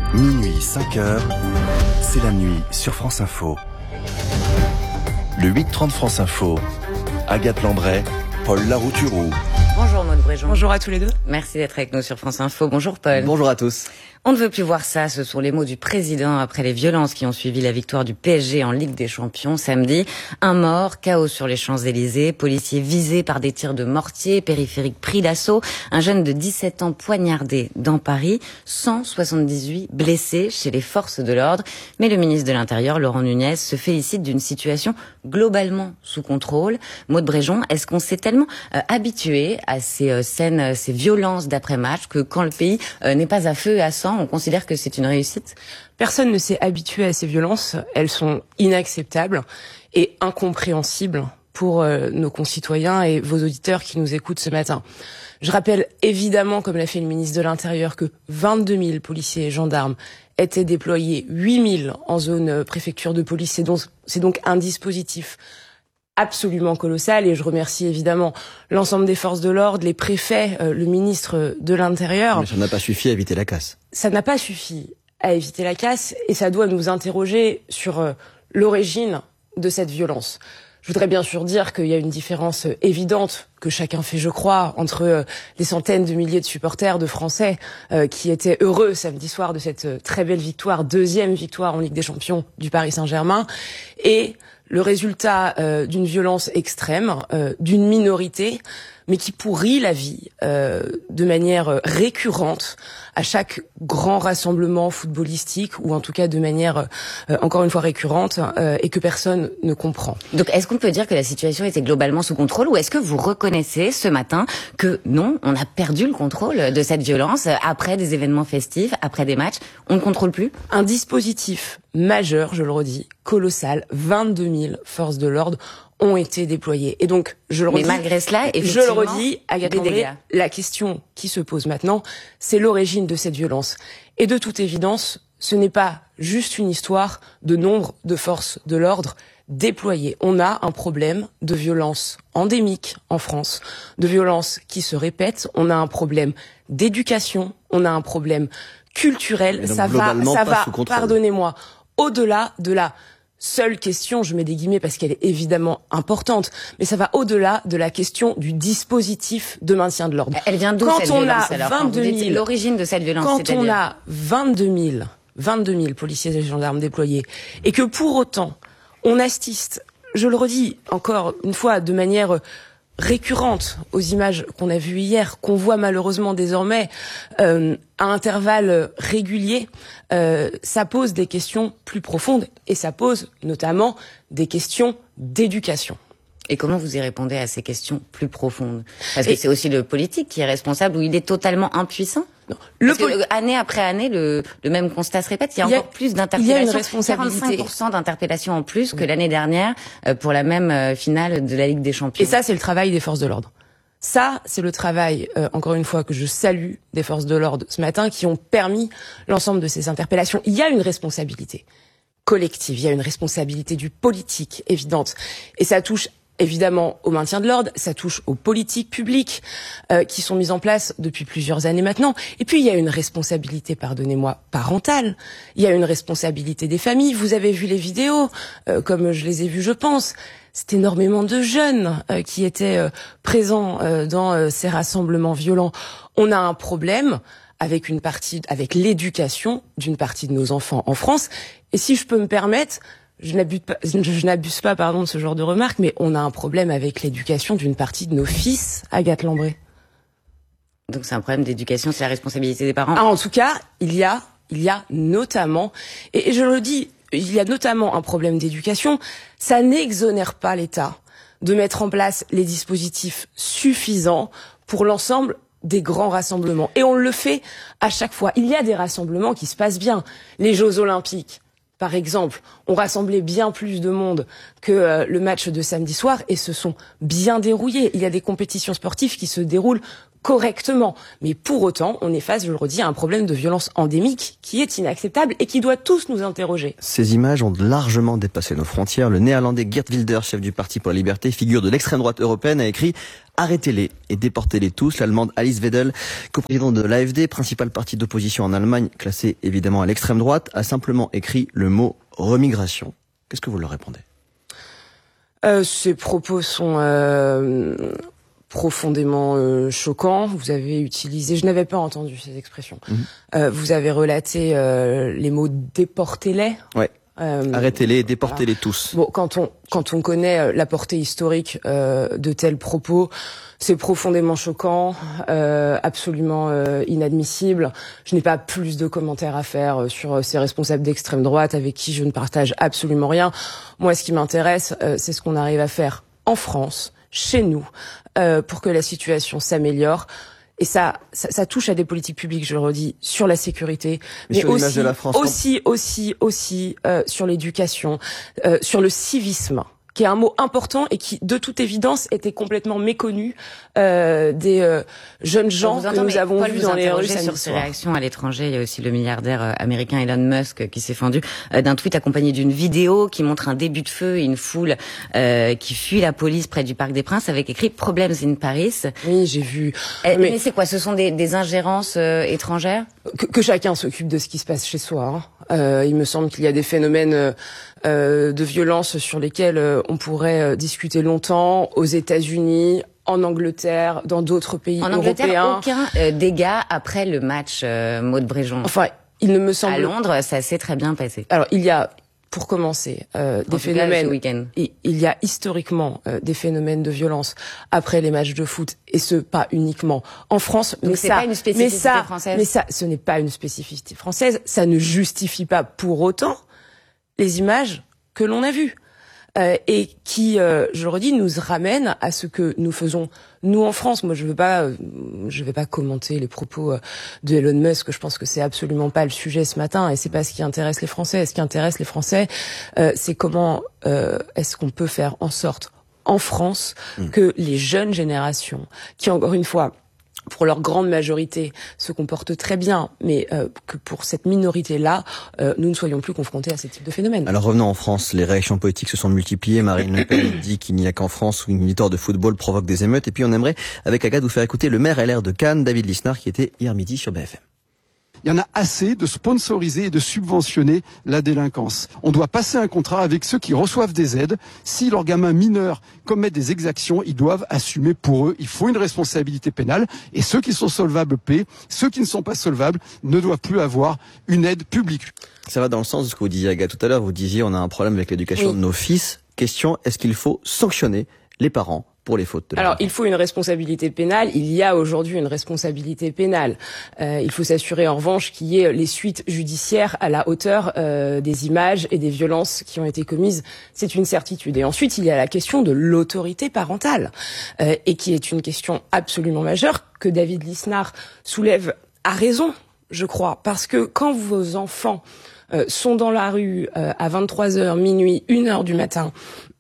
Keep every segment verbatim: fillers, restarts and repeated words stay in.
Minuit, cinq heures, c'est la nuit sur France Info. Le huit trente France Info, Agathe Lambray, Paul Larouturou. Bonjour Maud Bréjon. Bonjour à tous les deux. Merci d'être avec nous sur France Info. Bonjour Paul. Bonjour à tous. On ne veut plus voir ça, ce sont les mots du président après les violences qui ont suivi la victoire du P S G en Ligue des Champions samedi. Un mort, chaos sur les Champs-Élysées, policiers visés par des tirs de mortier, périphérique pris d'assaut, un jeune de dix-sept ans poignardé dans Paris, cent soixante-dix-huit blessés chez les forces de l'ordre. Mais le ministre de l'Intérieur, Laurent Nunez, se félicite d'une situation globalement sous contrôle. Maud Bréjon, est-ce qu'on s'est tellement euh, habitué à ces euh, scènes, ces violences d'après-match que quand le pays euh, n'est pas à feu et à sang, on considère que c'est une réussite? Personne ne s'est habitué à ces violences. Elles sont inacceptables et incompréhensibles pour euh, nos concitoyens et vos auditeurs qui nous écoutent ce matin. Je rappelle évidemment, comme l'a fait le ministre de l'Intérieur, que vingt-deux mille policiers et gendarmes étaient déployés, huit mille en zone préfecture de police. C'est donc, c'est donc un dispositif absolument colossal et je remercie évidemment l'ensemble des forces de l'ordre, les préfets, euh, le ministre de l'Intérieur. Mais ça n'a pas suffi à éviter la casse. Ça n'a pas suffi à éviter la casse et ça doit nous interroger sur euh, l'origine de cette violence. Je voudrais bien sûr dire qu'il y a une différence évidente que chacun fait, je crois, entre euh, les centaines de milliers de supporters de Français euh, qui étaient heureux samedi soir de cette euh, très belle victoire, deuxième victoire en Ligue des Champions du Paris Saint-Germain, et le résultat euh, d'une violence extrême, euh, d'une minorité, mais qui pourrit la vie euh, de manière récurrente à chaque grand rassemblement footballistique, ou en tout cas de manière, euh, encore une fois, récurrente, euh, et que personne ne comprend. Donc est-ce qu'on peut dire que la situation était globalement sous contrôle, ou est-ce que vous reconnaissez ce matin que non, on a perdu le contrôle de cette violence après des événements festifs, après des matchs, on ne contrôle plus? Un dispositif majeur, je le redis, colossal, vingt-deux mille forces de l'ordre ont été déployées. Et donc, je le redis. Mais malgré cela, je le redis, Agathe Lambray, dégâts. La question qui se pose maintenant, c'est l'origine de cette violence. Et de toute évidence, ce n'est pas juste une histoire de nombre de forces de l'ordre déployées. On a un problème de violence endémique en France, de violence qui se répète. On a un problème d'éducation, on a un problème culturel. Ça va, ça va, pardonnez-moi, au-delà de la seule question, je mets des guillemets parce qu'elle est évidemment importante, mais ça va au-delà de la question du dispositif de maintien de l'ordre. Elle vient d'où cette violence alors? vingt-deux mille, l'origine de cette violence, quand on a vingt-deux mille, vingt-deux mille policiers et gendarmes déployés, et que pour autant, on assiste, je le redis encore une fois, de manière récurrente aux images qu'on a vues hier, qu'on voit malheureusement désormais euh, à intervalles réguliers, euh, ça pose des questions plus profondes et ça pose notamment des questions d'éducation. Et comment vous y répondez à ces questions plus profondes? Parce que et c'est aussi le politique qui est responsable, ou il est totalement impuissant? Non. Le Parce que, année après année, le, le même constat se répète. Il y a, il y a encore plus d'interpellations. Il y a une responsabilité. quarante-cinq pour cent d'interpellations en plus que l'année dernière euh, pour la même euh, finale de la Ligue des Champions. Et ça, c'est le travail des forces de l'ordre. Ça, c'est le travail, euh, encore une fois, que je salue des forces de l'ordre ce matin, qui ont permis l'ensemble de ces interpellations. Il y a une responsabilité collective, il y a une responsabilité du politique évidente. Et ça touche évidemment au maintien de l'ordre, ça touche aux politiques publiques euh, qui sont mises en place depuis plusieurs années maintenant. Et puis il y a une responsabilité, pardonnez-moi, parentale. Il y a une responsabilité des familles. Vous avez vu les vidéos, euh, comme je les ai vues, je pense. C'est énormément de jeunes euh, qui étaient euh, présents euh, dans euh, ces rassemblements violents. On a un problème avec une partie, avec l'éducation d'une partie de nos enfants en France. Et si je peux me permettre, Je n'abuse pas, je n'abuse pas, pardon, de ce genre de remarques, mais on a un problème avec l'éducation d'une partie de nos fils, Agathe Lambray. Donc c'est un problème d'éducation, c'est la responsabilité des parents. Ah, en tout cas, il y a, il y a notamment, et, et je le dis, il y a notamment un problème d'éducation. Ça n'exonère pas l'État de mettre en place les dispositifs suffisants pour l'ensemble des grands rassemblements. Et on le fait à chaque fois. Il y a des rassemblements qui se passent bien. Les Jeux Olympiques, par exemple, ont rassemblé bien plus de monde que euh, le match de samedi soir et se sont bien déroulés. Il y a des compétitions sportives qui se déroulent correctement. Mais pour autant, on est face, je le redis, à un problème de violence endémique qui est inacceptable et qui doit tous nous interroger. Ces images ont largement dépassé nos frontières. Le néerlandais Geert Wilders, chef du Parti pour la Liberté, figure de l'extrême droite européenne, a écrit « Arrêtez-les et déportez-les tous ». L'Allemande Alice Weidel, coprésidente de l'A F D, principal parti d'opposition en Allemagne, classé évidemment à l'extrême droite, a simplement écrit le mot « remigration ». Qu'est-ce que vous leur répondez ? euh, Ces propos sont... Euh... profondément euh, choquant. Vous avez utilisé, je n'avais pas entendu ces expressions. Mmh. Euh, vous avez relaté euh, les mots déportez-les. Ouais. Euh, Arrêtez-les et déportez-les voilà. tous. Bon, quand on quand on connaît la portée historique euh, de tels propos, c'est profondément choquant, euh, absolument euh, inadmissible. Je n'ai pas plus de commentaires à faire sur ces responsables d'extrême droite avec qui je ne partage absolument rien. Moi, ce qui m'intéresse, euh, c'est ce qu'on arrive à faire en France, chez nous, euh, pour que la situation s'améliore. Et ça, ça, ça touche à des politiques publiques, je le redis, sur la sécurité, mais, mais aussi, de la France, aussi, aussi, aussi, euh, sur l'éducation, euh, sur le civisme, qui est un mot important et qui, de toute évidence, était complètement méconnu euh, des euh, jeunes gens entend, que nous avons vus dans les rues samedi sur ces soir. réactions à l'étranger, il y a aussi le milliardaire euh, américain Elon Musk qui s'est fendu euh, d'un tweet accompagné d'une vidéo qui montre un début de feu et une foule euh, qui fuit la police près du Parc des Princes avec écrit « Problems in Paris ». Oui, j'ai vu. Euh, mais mais c'est quoi ? Ce sont des, des ingérences euh, étrangères ? que, que chacun s'occupe de ce qui se passe chez soi. Hein. Euh, il me semble qu'il y a des phénomènes euh, euh, de violence sur lesquels euh, on pourrait euh, discuter longtemps, aux États-Unis, en Angleterre, dans d'autres pays en européens. En Angleterre, aucun euh, dégât après le match euh, Maud Bréjon. Enfin, il ne me semble... À Londres, ça s'est très bien passé. Alors, il y a... Pour commencer, euh, des phénomènes. Cas, week-end. Il, il y a historiquement euh, des phénomènes de violence après les matchs de foot, et ce pas uniquement en France. Donc mais c'est ça, pas une spécificité mais ça, française. Mais ça, ce n'est pas une spécificité française. Ça ne justifie pas pour autant les images que l'on a vues. Euh, et qui, euh, je le redis, nous ramène à ce que nous faisons nous en France. Moi, je veux pas, euh, je vais pas commenter les propos euh, de Elon Musk. Je pense que c'est absolument pas le sujet ce matin, et c'est pas ce qui intéresse les Français. Ce qui intéresse les Français, euh, c'est comment euh, est-ce qu'on peut faire en sorte, en France, mmh. que les jeunes générations, qui encore une fois, pour leur grande majorité, se comportent très bien, mais euh, que pour cette minorité-là, euh, nous ne soyons plus confrontés à ce type de phénomène. Alors revenons en France, les réactions politiques se sont multipliées. Marine Le Pen dit qu'il n'y a qu'en France où une victoire de football provoque des émeutes. Et puis on aimerait, avec Agathe, vous faire écouter le maire L R de Cannes, David Lisnard, qui était hier midi sur B F M. Il y en a assez de sponsoriser et de subventionner la délinquance. On doit passer un contrat avec ceux qui reçoivent des aides. Si leurs gamins mineurs commettent des exactions, ils doivent assumer pour eux. Il faut une responsabilité pénale. Et ceux qui sont solvables paient. Ceux qui ne sont pas solvables ne doivent plus avoir une aide publique. Ça va dans le sens de ce que vous disiez, Agathe, tout à l'heure. Vous disiez on a un problème avec l'éducation oui. de nos fils. Question, est-ce qu'il faut sanctionner les parents pour les fautes de Alors, il faut une responsabilité pénale. Il y a aujourd'hui une responsabilité pénale. Euh, il faut s'assurer, en revanche, qu'il y ait les suites judiciaires à la hauteur euh, des images et des violences qui ont été commises. C'est une certitude. Et ensuite, il y a la question de l'autorité parentale, euh, et qui est une question absolument majeure que David Lisnard soulève à raison, je crois, parce que quand vos enfants euh, sont dans la rue euh, à vingt-trois heures, minuit, une heure du matin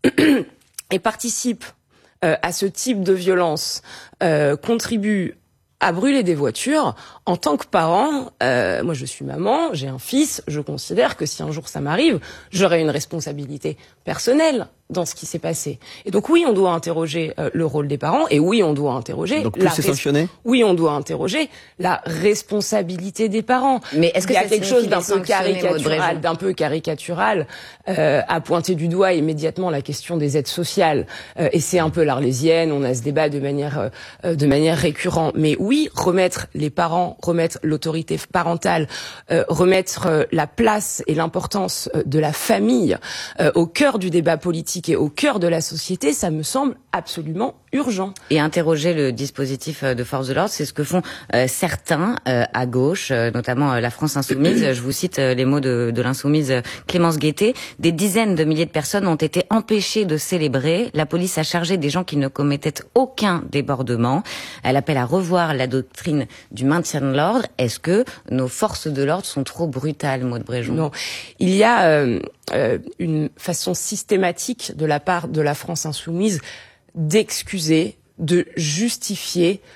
et participent Euh, à ce type de violence, euh, contribue à brûler des voitures, en tant que parent, euh, moi je suis maman, j'ai un fils, je considère que si un jour ça m'arrive, j'aurai une responsabilité personnelle dans ce qui s'est passé. Et donc oui, on doit interroger euh, le rôle des parents, et oui, on doit interroger... Donc plus la c'est sanctionné ? Oui, on doit interroger la responsabilité des parents. Mais est-ce que il y a ça quelque chose d'un peu caricatural, caricatural, d'un peu caricatural euh, à pointer du doigt immédiatement la question des aides sociales. Euh, et c'est un peu l'arlésienne, on a ce débat de manière euh, de manière récurrente. Mais oui, remettre les parents, remettre l'autorité parentale, euh, remettre euh, la place et l'importance euh, de la famille euh, au cœur du débat politique et au cœur de la société, ça me semble absolument urgent. Et interroger le dispositif de force de l'ordre, c'est ce que font euh, certains euh, à gauche, euh, notamment euh, la France Insoumise. Je vous cite euh, les mots de, de l'insoumise euh, Clémence Guettet. Des dizaines de milliers de personnes ont été empêchées de célébrer. La police a chargé des gens qui ne commettaient aucun débordement. Elle appelle à revoir la doctrine du maintien de l'ordre. Est-ce que nos forces de l'ordre sont trop brutales, Maud Bréjon ? Non. Il y a euh, euh, une façon systématique de la part de la France Insoumise d'excuser, de justifier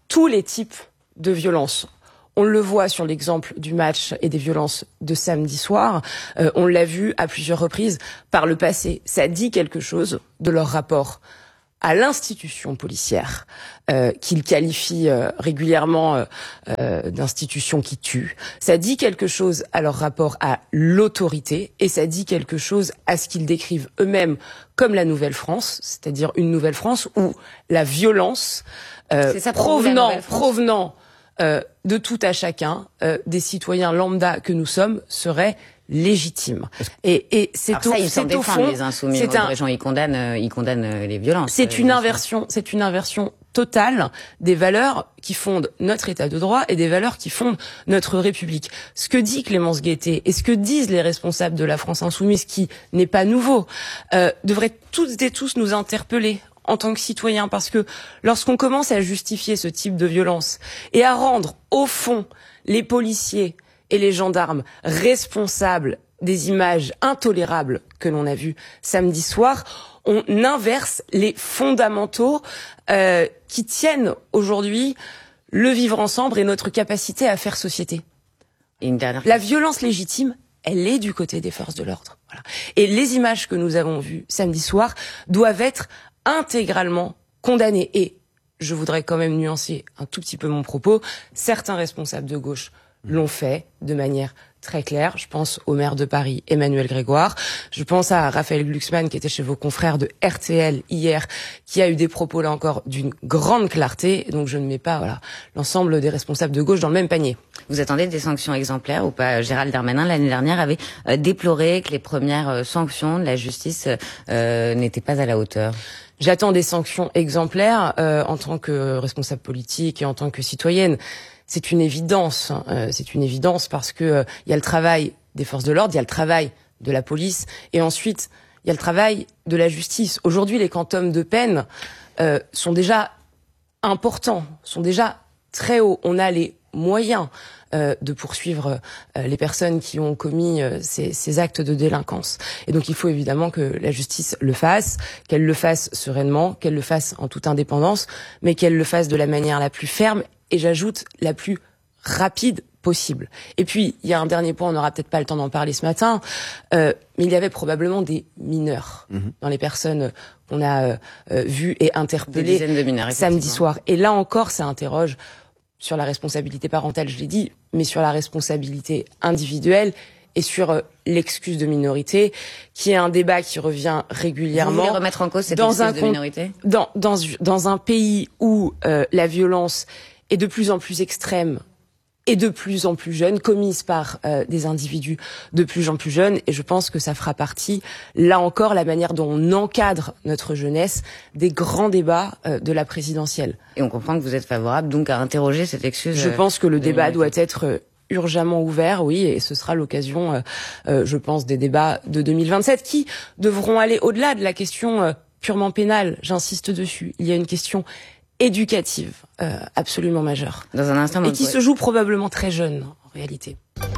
tous les types de violences. On le voit sur l'exemple du match et des violences de samedi soir. Euh, on l'a vu à plusieurs reprises par le passé. Ça dit quelque chose de leur rapport à l'institution policière, euh, qu'ils qualifient euh, régulièrement euh, euh, d'institution qui tue. Ça dit quelque chose à leur rapport à l'autorité et ça dit quelque chose à ce qu'ils décrivent eux-mêmes comme la Nouvelle-France, c'est-à-dire une Nouvelle-France où la violence euh, ça, provenant, la provenant euh, de tout à chacun, euh, des citoyens lambda que nous sommes, serait légitime. Et, et c'est ça, au, ils s'en défendent, les insoumis. C'est un, les gens, ils condamnent, euh, ils condamnent euh, les violences. C'est euh, une inversion, c'est une inversion totale des valeurs qui fondent notre État de droit et des valeurs qui fondent notre République. Ce que dit Clémence Guettet et ce que disent les responsables de la France insoumise, qui n'est pas nouveau, euh, devrait toutes et tous nous interpeller en tant que citoyens, parce que lorsqu'on commence à justifier ce type de violence et à rendre, au fond, les policiers et les gendarmes responsables des images intolérables que l'on a vues samedi soir, on inverse les fondamentaux euh, qui tiennent aujourd'hui le vivre ensemble et notre capacité à faire société. Et une dernière La violence légitime, elle est du côté des forces de l'ordre. Voilà. Et les images que nous avons vues samedi soir doivent être intégralement condamnées. Et je voudrais quand même nuancer un tout petit peu mon propos. Certains responsables de gauche l'ont fait de manière très claire. Je pense au maire de Paris, Emmanuel Grégoire. Je pense à Raphaël Glucksmann, qui était chez vos confrères de R T L hier, qui a eu des propos, là encore, d'une grande clarté. Donc je ne mets pas voilà l'ensemble des responsables de gauche dans le même panier. Vous attendez des sanctions exemplaires ou pas? Gérald Darmanin, l'année dernière, avait euh, déploré que les premières euh, sanctions de la justice euh, n'étaient pas à la hauteur. J'attends des sanctions exemplaires euh, en tant que responsable politique et en tant que citoyenne. C'est une évidence, euh, c'est une évidence parce que euh, il y a le travail des forces de l'ordre, il y a le travail de la police, et ensuite il y a le travail de la justice. Aujourd'hui, les quantums de peine euh, sont déjà importants, sont déjà très hauts. On a les moyens euh, de poursuivre euh, les personnes qui ont commis euh, ces, ces actes de délinquance. Et donc il faut évidemment que la justice le fasse, qu'elle le fasse sereinement, qu'elle le fasse en toute indépendance, mais qu'elle le fasse de la manière la plus ferme et j'ajoute la plus rapide possible. Et puis, il y a un dernier point, on n'aura peut-être pas le temps d'en parler ce matin, euh, mais il y avait probablement des mineurs mmh. dans les personnes qu'on a euh, vues et interpellées de mineurs, samedi soir. Et là encore, ça interroge sur la responsabilité parentale, je l'ai dit, mais sur la responsabilité individuelle et sur euh, l'excuse de minorité, qui est un débat qui revient régulièrement. Vous voulez remettre en cause cette dans excuse un de minorité dans, dans, dans un pays où euh, la violence est de plus en plus extrême et de plus en plus jeune, commise par euh, des individus de plus en plus jeunes. Et je pense que ça fera partie, là encore, la manière dont on encadre notre jeunesse, des grands débats euh, de la présidentielle. Et on comprend que vous êtes favorable donc à interroger cette excuse. Je pense que le de débat minorité. doit être euh, urgemment ouvert, oui, et ce sera l'occasion, euh, euh, je pense, des débats de deux mille vingt-sept qui devront aller au-delà de la question euh, purement pénale. J'insiste dessus. Il y a une question éducative euh, absolument majeure. Dans un instant, et qui se joue probablement très jeune, en réalité.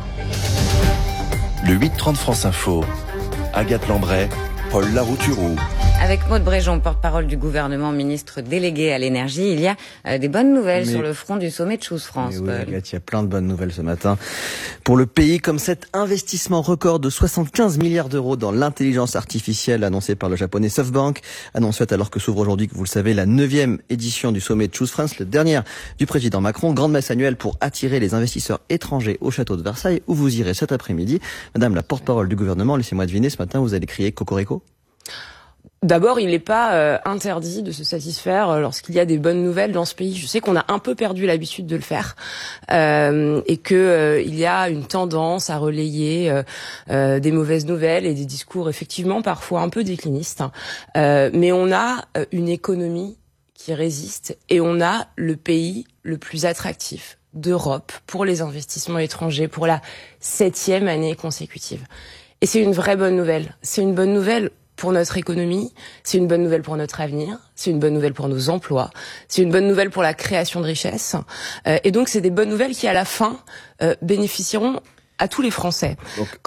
Le huit trente France Info. Agathe Lambray, Paul Larouturou. Avec Maud Bréjon, porte-parole du gouvernement, ministre délégué à l'énergie, il y a euh, des bonnes nouvelles Mais... sur le front du sommet de Choose France. Oui, Agathe, il y a plein de bonnes nouvelles ce matin pour le pays, comme cet investissement record de soixante-quinze milliards d'euros dans l'intelligence artificielle annoncé par le japonais SoftBank. Annonce faite alors que s'ouvre aujourd'hui, vous le savez, la neuvième édition du sommet de Choose France, le dernier du président Macron. Grande messe annuelle pour attirer les investisseurs étrangers au château de Versailles, où vous irez cet après-midi. Madame la porte-parole du gouvernement, laissez-moi deviner, ce matin, vous allez crier Cocorico? D'abord, il n'est pas euh, interdit de se satisfaire euh, lorsqu'il y a des bonnes nouvelles dans ce pays. Je sais qu'on a un peu perdu l'habitude de le faire euh, et que euh, il y a une tendance à relayer euh, euh, des mauvaises nouvelles et des discours effectivement parfois un peu déclinistes. Euh, mais on a euh, une économie qui résiste et on a le pays le plus attractif d'Europe pour les investissements étrangers pour la septième année consécutive. Et c'est une vraie bonne nouvelle. C'est une bonne nouvelle pour notre économie, c'est une bonne nouvelle pour notre avenir, c'est une bonne nouvelle pour nos emplois, c'est une bonne nouvelle pour la création de richesses. Euh, et donc, c'est des bonnes nouvelles qui, à la fin, euh, bénéficieront à tous les Français. Donc, quand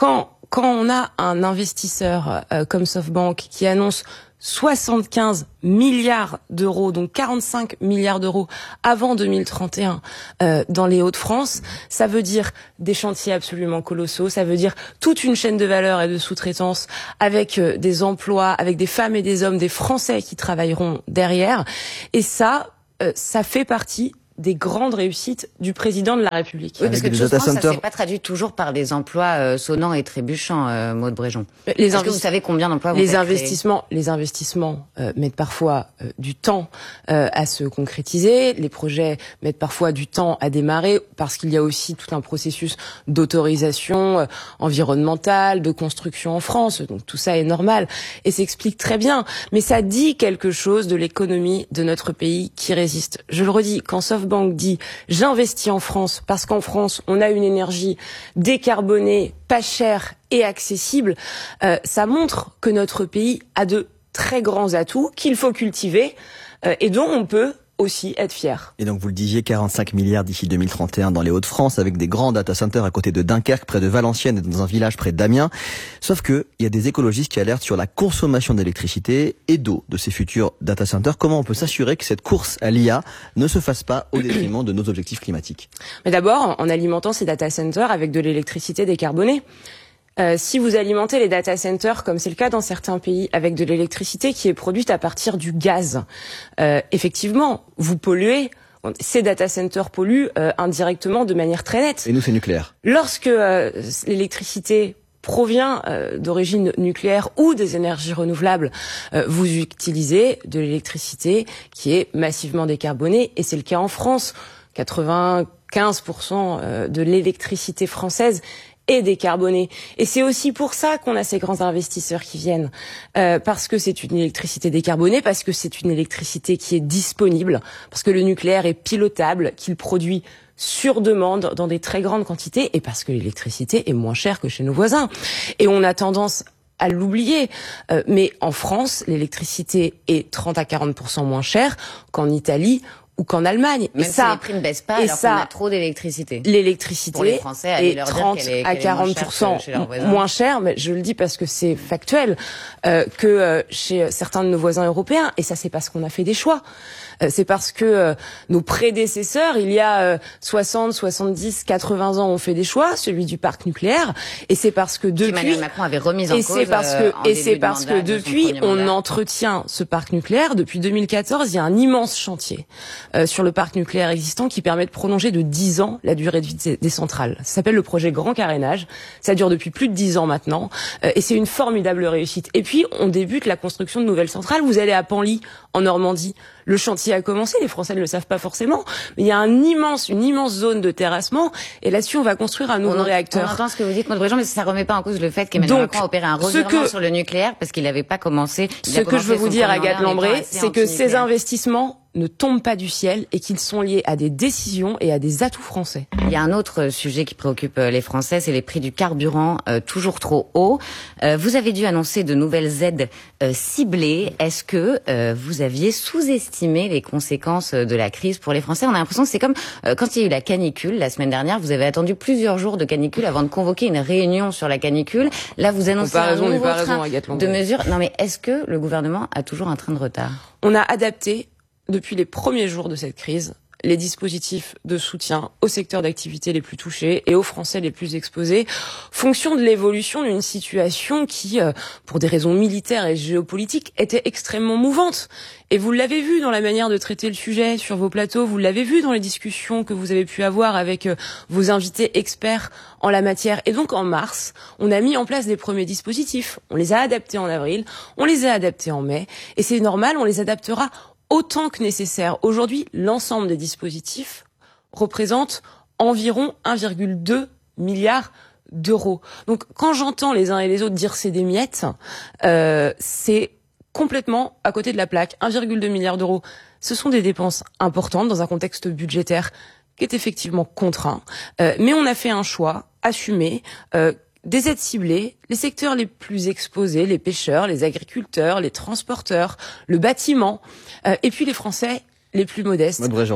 quand on a un investisseur euh, comme SoftBank qui annonce soixante-quinze milliards d'euros, donc quarante-cinq milliards d'euros avant deux mille trente et un euh, dans les Hauts-de-France, ça veut dire des chantiers absolument colossaux, ça veut dire toute une chaîne de valeur et de sous-traitance avec euh, des emplois, avec des femmes et des hommes, des Français qui travailleront derrière. Et ça, euh, ça fait partie des grandes réussites du président de la République. Oui, parce Avec que des de data toute façon, ça centers. s'est pas traduit toujours par des emplois euh, sonnants et trébuchants, euh, Maud Bréjon. Les Est-ce que investi- vous savez combien d'emplois vont les être investissements, les investissements euh, mettent parfois euh, du temps euh, à se concrétiser. Les projets mettent parfois du temps à démarrer parce qu'il y a aussi tout un processus d'autorisation euh, environnementale, de construction en France. Donc tout ça est normal et s'explique très bien. Mais ça dit quelque chose de l'économie de notre pays qui résiste. Je le redis, quand SoftBank dit j'investis en France parce qu'en France, on a une énergie décarbonée, pas chère et accessible, euh, ça montre que notre pays a de très grands atouts qu'il faut cultiver euh, et dont on peut aussi être fier. Et donc vous le disiez, quarante-cinq milliards d'ici deux mille trente et un dans les Hauts-de-France, avec des grands data centers à côté de Dunkerque, près de Valenciennes et dans un village près d'Amiens. Sauf que il y a des écologistes qui alertent sur la consommation d'électricité et d'eau de ces futurs data centers. Comment on peut s'assurer que cette course à l'I A ne se fasse pas au détriment de nos objectifs climatiques? Mais d'abord, en alimentant ces data centers avec de l'électricité décarbonée. Euh, si vous alimentez les data centers, comme c'est le cas dans certains pays, avec de l'électricité qui est produite à partir du gaz, euh, effectivement, vous polluez. Ces data centers polluent euh, indirectement de manière très nette. Et nous, c'est nucléaire. Lorsque euh, l'électricité provient euh, d'origine nucléaire ou des énergies renouvelables, euh, vous utilisez de l'électricité qui est massivement décarbonée, et c'est le cas en France. quatre-vingt-quinze pour cent de l'électricité française est décarbonée. Et c'est aussi pour ça qu'on a ces grands investisseurs qui viennent. Euh, parce que c'est une électricité décarbonée, parce que c'est une électricité qui est disponible, parce que le nucléaire est pilotable, qu'il produit sur demande dans des très grandes quantités, et parce que l'électricité est moins chère que chez nos voisins. Et on a tendance à l'oublier. Euh, mais en France, l'électricité est trente à quarante pour cent moins chère qu'en Italie ou qu'en Allemagne. Même et ça, si les prix ne baissent pas, et alors ça, qu'on a trop d'électricité. L'électricité Pour les Français, allez est leur dire trente qu'elle est- à qu'elle est quarante moins pour chère cent que chez leurs voisins. moins cher, mais je le dis parce que c'est factuel, euh, que euh, chez certains de nos voisins européens. Et ça, c'est parce qu'on a fait des choix. Euh, c'est parce que euh, nos prédécesseurs, il y a euh, soixante, soixante-dix, quatre-vingts ans, ont fait des choix, celui du parc nucléaire. Et c'est parce que depuis... Emmanuel Macron avait remis en et cause. c'est parce euh, que en et début c'est de parce mandat, que de son depuis premier on mandat. entretient ce parc nucléaire. Depuis deux mille quatorze, il y a un immense chantier euh, sur le parc nucléaire existant qui permet de prolonger de dix ans la durée de vie des, des centrales. Ça s'appelle le projet Grand Carénage. Ça dure depuis plus de dix ans maintenant euh, et c'est une formidable réussite. Et puis on débute la construction de nouvelles centrales. Vous allez à Penly en Normandie. Le chantier a commencé, les Français ne le savent pas forcément, mais il y a un immense, une immense zone de terrassement, et là-dessus, on va construire un nouveau on en- réacteur. On entend ce que vous dites, Maud Bréjon, mais ça remet pas en cause le fait qu'Emmanuel Donc, Macron a opéré un ce revirement que- sur le nucléaire parce qu'il n'avait pas commencé. il Ce a que je commencé veux vous son dire, premier Agathe mandat en étant Lambré, assez c'est que ces anti-nucléaire. investissements ne tombent pas du ciel et qu'ils sont liés à des décisions et à des atouts français. Il y a un autre sujet qui préoccupe euh, les Français, c'est les prix du carburant euh, toujours trop hauts. Euh, vous avez dû annoncer de nouvelles aides euh, ciblées. Est-ce que euh, vous aviez sous-estimé les conséquences de la crise pour les Français? On a l'impression que c'est comme euh, quand il y a eu la canicule la semaine dernière. Vous avez attendu plusieurs jours de canicule avant de convoquer une réunion sur la canicule. Là, vous annoncez un Comparaison n'est nouveau pas raison, train Agathe de Lambré. mesures. Non, mais est-ce que le gouvernement a toujours un train de retard? On a adapté, depuis les premiers jours de cette crise, les dispositifs de soutien aux secteurs d'activité les plus touchés et aux Français les plus exposés, fonction de l'évolution d'une situation qui, euh, pour des raisons militaires et géopolitiques, était extrêmement mouvante. Et vous l'avez vu dans la manière de traiter le sujet sur vos plateaux, vous l'avez vu dans les discussions que vous avez pu avoir avec euh, vos invités experts en la matière. Et donc en mars, on a mis en place des premiers dispositifs. On les a adaptés en avril, on les a adaptés en mai, et c'est normal, on les adaptera autant que nécessaire. Aujourd'hui, l'ensemble des dispositifs représente environ un virgule deux milliard d'euros. Donc, quand j'entends les uns et les autres dire c'est des miettes, euh, c'est complètement à côté de la plaque. un virgule deux milliard d'euros, ce sont des dépenses importantes dans un contexte budgétaire qui est effectivement contraint. Euh, mais on a fait un choix assumé, euh, des aides ciblées, les secteurs les plus exposés, les pêcheurs, les agriculteurs, les transporteurs, le bâtiment, euh, et puis les Français les plus modestes. Maud Bréjon,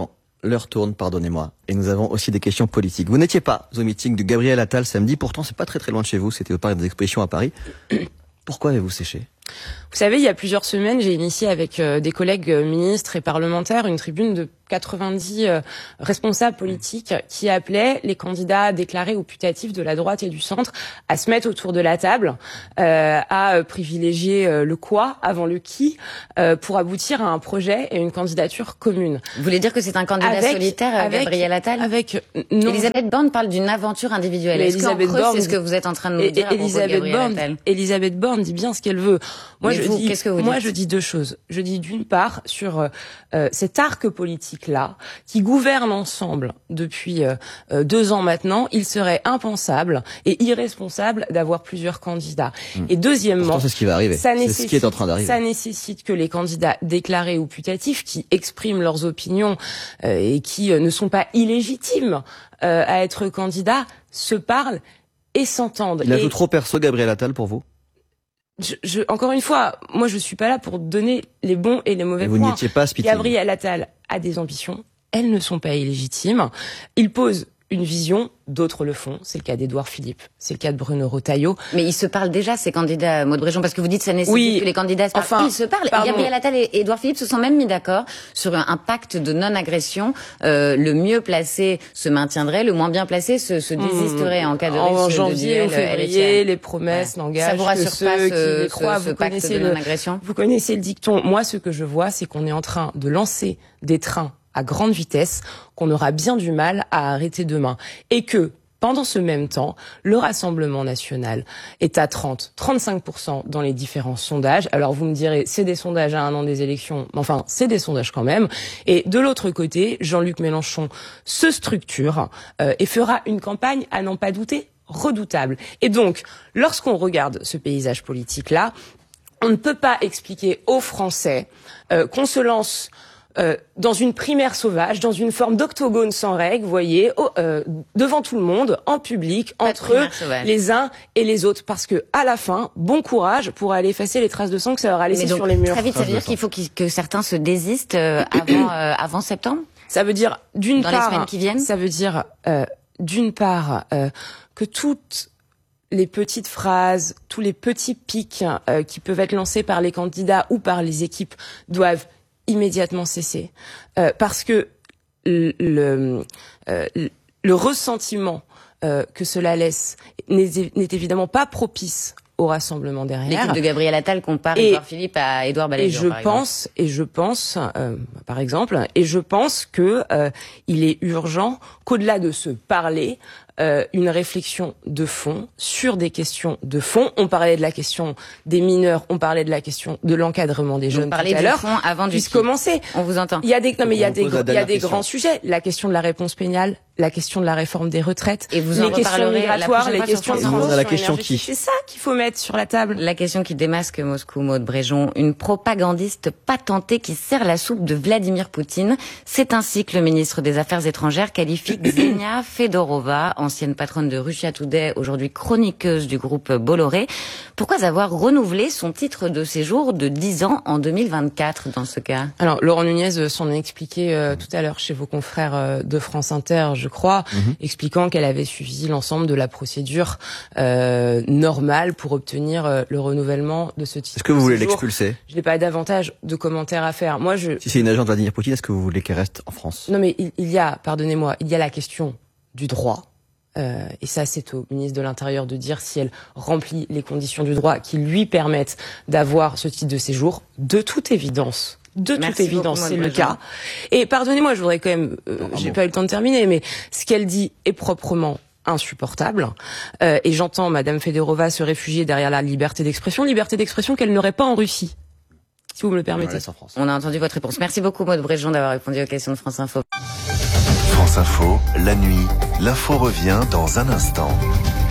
l'heure tourne, pardonnez-moi. Et nous avons aussi des questions politiques. Vous n'étiez pas au meeting de Gabriel Attal samedi, pourtant c'est pas très très loin de chez vous, c'était au parc des Expositions à Paris. Pourquoi avez-vous séché ? Vous savez, il y a plusieurs semaines, j'ai initié avec euh, des collègues euh, ministres et parlementaires une tribune de quatre-vingt-dix euh, responsables politiques qui appelaient les candidats déclarés ou putatifs de la droite et du centre à se mettre autour de la table, euh, à euh, privilégier euh, le quoi avant le qui, euh, pour aboutir à un projet et une candidature commune. Vous voulez dire que c'est un candidat avec, solitaire, avec, Gabriel Attal ? Avec non, Elisabeth Borne parle d'une aventure individuelle. Est-ce Elisabeth qu'en creux, Borne, c'est ce que vous êtes en train de nous et, dire à Elisabeth propos de Gabriel Borne, Attal ? Elisabeth Borne dit bien ce qu'elle veut. Moi, Mais je vous, dis, qu'est-ce que vous moi, dites ? je dis deux choses. Je dis d'une part sur euh, cet arc politique-là qui gouverne ensemble depuis euh, deux ans maintenant, il serait impensable et irresponsable d'avoir plusieurs candidats. Mmh. Et deuxièmement, c'est ce qui va arriver. Ça c'est ce qui est en train d'arriver. Ça nécessite que les candidats déclarés ou putatifs qui expriment leurs opinions euh, et qui euh, ne sont pas illégitimes euh, à être candidats se parlent et s'entendent. Il et... ajoute trop perso, Gabriel Attal, pour vous ? Je, je, encore une fois, moi je suis pas là pour donner les bons et les mauvais et vous points. Vous n'y étiez pas, Spitting. Gabriel Attal a des ambitions, elles ne sont pas illégitimes. Il pose une vision, d'autres le font. C'est le cas d'Édouard Philippe, c'est le cas de Bruno Retailleau. Mais ils se parlent déjà, ces candidats, Maud Bréjon, parce que vous dites que ça nécessite oui, que les candidats se parlent. Enfin, ils se parlent. Pardon. Gabriel Attal et Édouard Philippe se sont même mis d'accord sur un, un pacte de non-agression. Euh, le mieux placé se maintiendrait, le moins bien placé se, se désisterait mmh. en cas de risque en janvier de ou février, les promesses ouais. n'engagent que ceux pas, qui ce, les croient. Ce, vous, ce connaissez le, vous connaissez le dicton. Moi, ce que je vois, c'est qu'on est en train de lancer des trains à grande vitesse qu'on aura bien du mal à arrêter demain. Et que, pendant ce même temps, le Rassemblement national est à trente, trente-cinq pour cent dans les différents sondages. Alors vous me direz, c'est des sondages à un an des élections, mais enfin, c'est des sondages quand même. Et de l'autre côté, Jean-Luc Mélenchon se structure euh, et fera une campagne, à n'en pas douter, redoutable. Et donc, lorsqu'on regarde ce paysage politique-là, on ne peut pas expliquer aux Français euh, qu'on se lance Euh, dans une primaire sauvage, dans une forme d'octogone sans règles, vous voyez, oh, euh, devant tout le monde, en public, Pas entre les uns et les autres, parce que à la fin, bon courage pour aller effacer les traces de sang que ça aura laissé donc, sur les murs. Très vite, ça veut dire qu'il faut qu que certains se désistent euh, avant euh, avant septembre. Ça veut dire d'une dans part, les semaines qui viennent. Ça veut dire euh, d'une part euh, que toutes les petites phrases, tous les petits pics euh, qui peuvent être lancés par les candidats ou par les équipes doivent immédiatement cesser, euh, parce que le, le, euh, le ressentiment euh, que cela laisse n'est évidemment pas propice au rassemblement derrière. L'équipe de Gabriel Attal compare et, Édouard Philippe à Édouard Balladur. Et je pense, et je pense, euh, par exemple, et je pense que euh, il est urgent qu'au-delà de se parler, euh, une réflexion de fond sur des questions de fond. On parlait de la question des mineurs, on parlait de la question de l'encadrement des jeunes tout à l'heure. Fond avant du puisse commencer. On vous entend. Il y a des, non mais il y a des, il y a des question. grands sujets. La question de la réponse pénale, la question de la réforme des retraites, et vous en les questions migratoires, les questions de transition la question qui. C'est ça qu'il faut mettre sur la table. La question qui démasque Moscou, Maud Bréjon, une propagandiste patentée qui sert la soupe de Vladimir Poutine. C'est ainsi que le ministre des Affaires étrangères qualifie Ksenia Fedorova, ancienne patronne de Russia Today, aujourd'hui chroniqueuse du groupe Bolloré. Pourquoi avoir renouvelé son titre de séjour de dix ans en deux mille vingt-quatre dans ce cas? Alors, Laurent Nunez s'en a expliqué euh, tout à l'heure chez vos confrères euh, de France Inter, je crois, mmh. expliquant qu'elle avait suivi l'ensemble de la procédure euh, normale pour obtenir euh, le renouvellement de ce titre. Est-ce que vous voulez l'expulser? Je n'ai pas davantage de commentaires à faire. Moi, je... Si c'est une agente de Vladimir Poutine, est-ce que vous voulez qu'elle reste en France? Non, mais il, il y a, pardonnez-moi, il y a la question du droit. Euh, et ça, c'est au ministre de l'Intérieur de dire si elle remplit les conditions du droit qui lui permettent d'avoir ce titre de séjour. De toute évidence, de Merci toute évidence, c'est le cas. Et pardonnez-moi, je voudrais quand même, euh, ah j'ai bon. pas eu le temps de terminer, mais ce qu'elle dit est proprement insupportable. Euh, et j'entends Madame Fedorova se réfugier derrière la liberté d'expression, liberté d'expression qu'elle n'aurait pas en Russie. Si vous me le permettez. On a entendu votre réponse. Merci beaucoup, Maud Bréjon, d'avoir répondu aux questions de France Info. France Info, la nuit, l'info revient dans un instant.